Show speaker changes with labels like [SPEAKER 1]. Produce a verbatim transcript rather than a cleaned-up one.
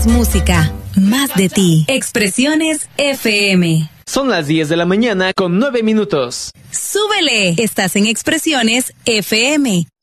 [SPEAKER 1] Más música, más de ti. Expresiones F M.
[SPEAKER 2] Son las diez de la mañana con nueve minutos.
[SPEAKER 1] ¡Súbele! Estás en Expresiones F M.